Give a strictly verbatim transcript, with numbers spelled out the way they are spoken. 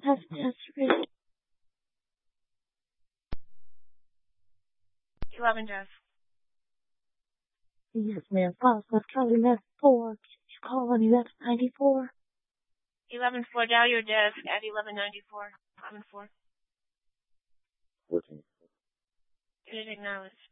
Test, test, ready. eleven, Jeff. Yes, ma'am. Five, South Charlie, left four. Colony, left ninety-four. eleven four, dial your desk at eleven ninety-four. eleven four. Working. It is acknowledged.